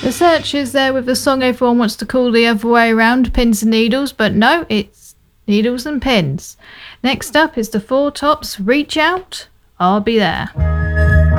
The Search is there with the song everyone wants to call the other way around, Pins and Needles, but no, it's Needles and Pins. Next up is the Four Tops, Reach Out, I'll Be There.